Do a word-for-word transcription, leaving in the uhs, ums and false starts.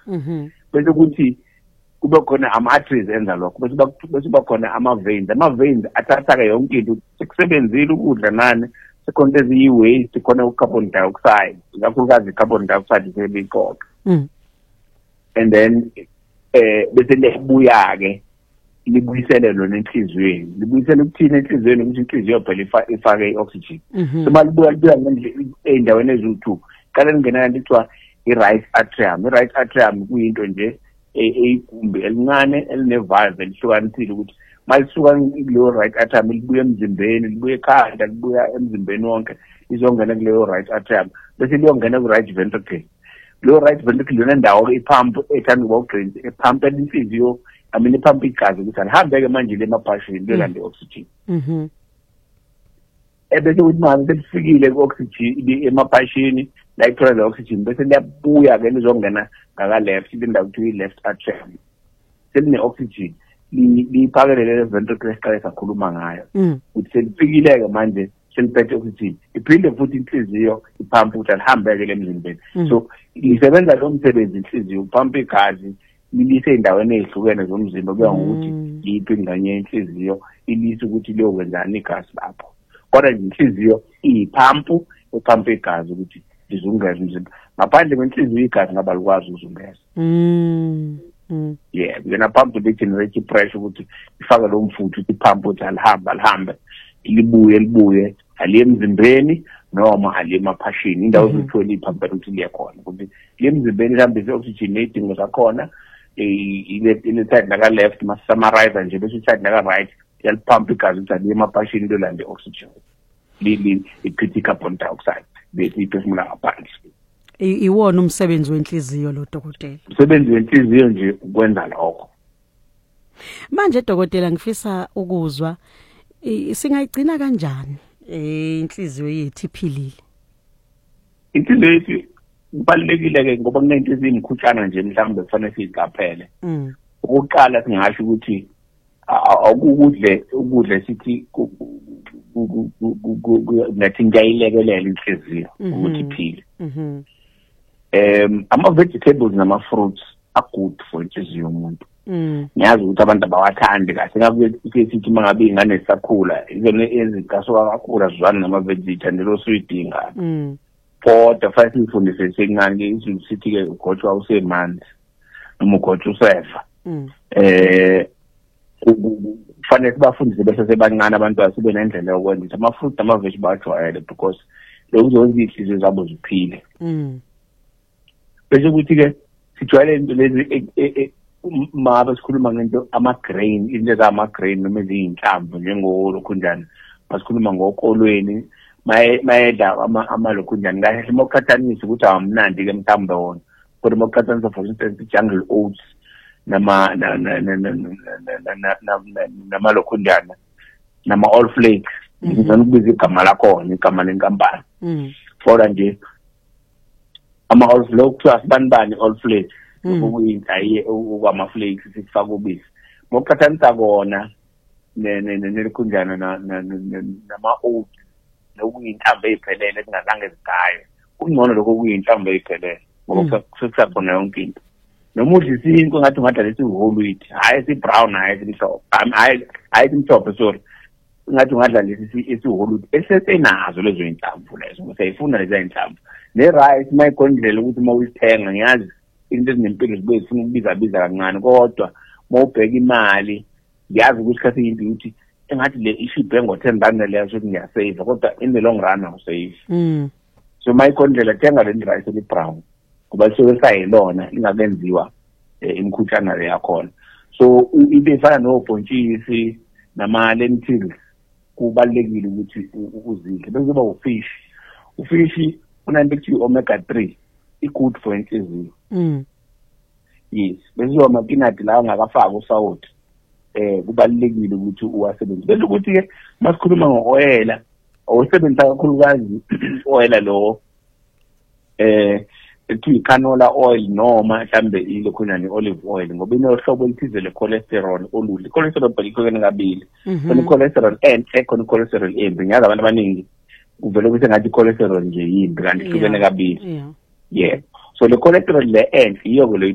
mhm bese kuthi kube khona ama-arteries enza lokho bese bese kuba khona ama-veins ama-veins athatha-ke yonke into sekusebenzile ukudla nani sekhona eziyi-waste khona u-carbon dioxide ikakhulukazi i-carbon dioxide sebeyiqoqa mm and then eh bese libuya-ke libuyisele lona enhliziyweni libuyisele ukuthina enhliziyweni ukuthi inhliziyo phela ifake i-oxygen so malibuya libuya ngendlela ey'ndaweni eziwu-two qale lingena kanti kuthiwa i-right atrium i-right atrium kuyinto nje eyigumbi elincane elinevalve elihlukanisile ukuthi malisuka kuleyo right atrium libuye emzimbeni libuye ekhanda libuya emzimbeni wonke izongena kuleyo right atrium bese liyongena ku-right ventricle leyo right ventricle yona ndawo iphampu ethanda ukuba ugrinzi ephampela inhliziyo I mean iphampa igazi ukuthi alihambe-ke manje le emabhashini lelande oxygen mhm ebese ukuthi manje selifikile ku-oxygen emabhashini la ithola le oxygen bese liyabuya-ke lizongena ngaka-left ile ndawo kuthiwa i-left atrium seline-oxygen liyiphakele lele ventricle esiqale sakhuluma ngayo ukuthi selifikile-ke manje seliphethe oxygen iphinde futhi inhliziyo iphampa ukuthi alihambe-ke le emzimbeni so lisebenza lo msebenzi inhliziyo uphampa igazi ilise endaweni ezihlukene zomzimba kuya ngokuthi yiphi ingxenye yenhliziyo ilise ukuthi liyokwenzani igazi lapho kodwa nje inhliziyo iyiphampu ephampa igazi ukuthi lizungeze umzimba ngaphandle kwenhliziyo igazi ngaba likwazi ukuzungeza mm yeah yena phampu le generate pressure ukuthi ifake lo mfutho ukuthi iphampu ukuthi alihambe alihambe libuye libuye aliye emzimbeni noma aliye emaphashini indawo zithola iphampu ukuthi liye khona ukuthi liye emzimbeni lihambise oxygen nedingo zakhona ile ile side naka left mas summarize nje bese side naka right yaliphampa igazi ukuthi aliye emaphashini lolande oxygen lili ikhipha carbon dioxide bese iphefumula ngaphandle iwona umsebenzi wenhliziyo lo dokotela umsebenzi wenhliziyo nje ukwenza lokho manje dokotela ngifisa ukuzwa singayigcina kanjani inhliziyo yethu iphilile inhliziyo yethu kubalekile-ke ngoba kunento ezimkhutshana nje mhlawumbe kufanele siziqaphele ukuqala singasho ukuthi akukudle ukudle sithi nathi ngiyayilekelela inhliziyo ukuthi iphile um ama-vegetables nama-fruits are good for inhliziyo yomuntu ngiyazi ukuthi abantu abawathandi kahle ngabe sithi uma ngabe iy'ngane zisakhula izona ezikasuka kakhulu azizwani nama-vegeta nelo suyidinga kodwa fanele siyifundise sekuncane-ke izulu sithi-ke ugotshwa usemanzi noma ugotshwa usefa um kufanele sibafundise bese sebancane abantwana sibe nendlela yokwenza ukuthi ama-fruit ama-veg bawajwayele because lokhu kuzokwenza iy'hliziyo zabo ziphile bese ukuthi-ke sijwayele into lezi mabe sikhuluma ngento ama-grain into ezama-grain noma eziyinhlamvu njengolokhunjana masikhuluma ngokolweni mayedla amalokhunjana kahle uma uqhathanisa ukuthi awamnandi-ke mhlawumbe wona kodwa uma uqhathanisa for instance i-jungle oats namalokhunjana nama-all flakes ngizona ukubiza igama lakhona igama lenkampani kodwa nje ama-all flakes kuthiwa sibanibani all flakes okuyintaye okwama-flakes sikufaka ubisi uma uqhathanisa kona nelikhunjana nama-oats lokuyinhlamvu ey'phelele ezingazange zigaye kungcono lokho kuyinhlamvu ey'phelele ngoba sekusakhona yonke into noma udla isinkwa ngathi ungadla lesi-whole wheat hhayi esi-brown hhayi esimhlophe hhayi esimhlophe sorry ngathi ungadla lesi esi-whole wheat esesenazo lezo y'nhlamvu lezo usayifuna lezo y'nhlamvu ne-rice uma ikondlela ukuthi uma uyithenga ngiyazi into ezinempilo zibuye zifuna ukubiza-biza kancane kodwa uma ubheka imali ngiyazi ukuthi khathi into ukuthi engathi le ishibhe ngo-ten rand leyo sokuthi ngiyaseyiva kodwa in the long run awuseyivi so uma ikondlela thenga leli rice eli-brown ngoba lisuke lisayilona lingakenziwa imkhutshana le yakhona so into efana nobhontshisi nama-lentils kubalulekile ukuthi uzidle bese kuba ufish ufishi unanto ekuthiwa i-omega three i-good for inhliziyo yes bese kuba amakinati lawa angakafaki usawoti eh kubalulekile ukuthi uwasebenzise bese ukuthi-ke masikhuluma ngo-oyela awusebenzisa kakhulukazi oyela lo eh ekuthiwa i-canola oil noma mhlambe ilokhunjana i-olive oil ngoba inohlobo elithize le-cholesterol oludle i-cholesterol phela ihlukene kabili khona i-cholesterol enhle khona i-cholesterol embi ngiyazi abantu abaningi kuvele ukuthi ngathi i-cholesterol nje yimbi kanti ihlukene kabili yeah so le cholesterol le enhle iyo-ke